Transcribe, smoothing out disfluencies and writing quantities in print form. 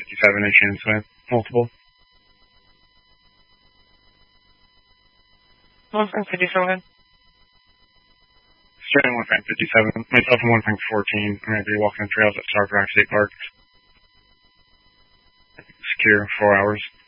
57 and Shannon Smith. Multiple. One Frank 57. Starting one Frank 57. Myself and one Frank 14. I'm going to be walking the trails at Stark Rock State Park. Secure 4 hours.